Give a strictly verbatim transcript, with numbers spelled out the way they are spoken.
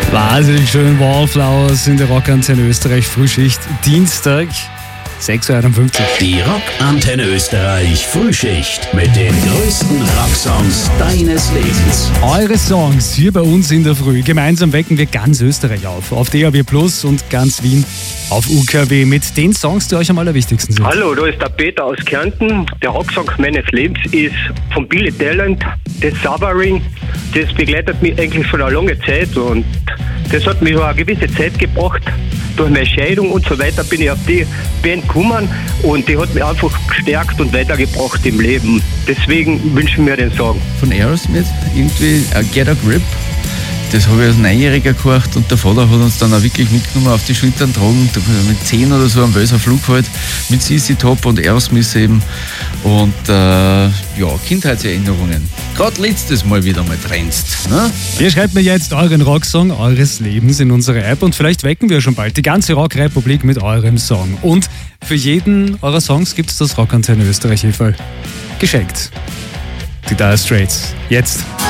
Wahnsinnig schön, Wallflowers in der Rockantenne Österreich, Frühschicht, Dienstag, sechs Uhr einundfünfzig. Die Rockantenne Österreich, Frühschicht mit den größten Rocksongs deines Lebens. Eure Songs hier bei uns in der Früh. Gemeinsam wecken wir ganz Österreich auf. Auf D A B Plus und ganz Wien auf U K W mit den Songs, die euch am allerwichtigsten sind. Hallo, da ist der Peter aus Kärnten. Der Rocksong meines Lebens ist von Billy Talent, das Suffering. Das begleitet mich eigentlich schon eine lange Zeit und das hat mich eine gewisse Zeit gebracht. Durch meine Scheidung und so weiter bin ich auf die Band gekommen und die hat mich einfach gestärkt und weitergebracht im Leben. Deswegen wünsche ich mir den Song. Von Aerosmith, irgendwie uh, Get a Grip. Das habe ich als Neunjähriger gehört und der Vater hat uns dann auch wirklich mitgenommen, auf die Schultern getragen, mit zehn oder so am Wölser Flug halt, mit C C Top und Aerosmith eben. Und äh, ja, Kindheitserinnerungen. Gerade letztes Mal wieder mal trennst. Ne? Ihr schreibt mir jetzt euren Rocksong eures Lebens in unsere App und vielleicht wecken wir schon bald die ganze Rockrepublik mit eurem Song. Und für jeden eurer Songs gibt es das Rockantenne Österreich Heferl geschenkt. Die Dire Straits. Jetzt.